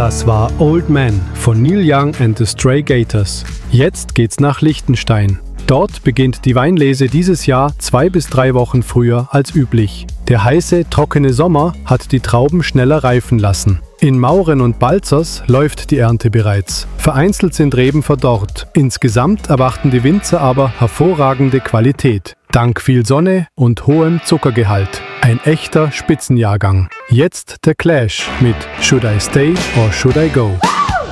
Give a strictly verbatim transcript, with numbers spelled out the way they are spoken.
Das war Old Man von Neil Young and the Stray Gators. Jetzt geht's nach Liechtenstein. Dort beginnt die Weinlese dieses Jahr zwei bis drei Wochen früher als üblich. Der heiße, trockene Sommer hat die Trauben schneller reifen lassen. In Mauren und Balzers läuft die Ernte bereits. Vereinzelt sind Reben verdorrt. Insgesamt erwarten die Winzer aber hervorragende Qualität. Dank viel Sonne und hohem Zuckergehalt. Ein echter Spitzenjahrgang. Jetzt der Clash mit Should I Stay or Should I Go?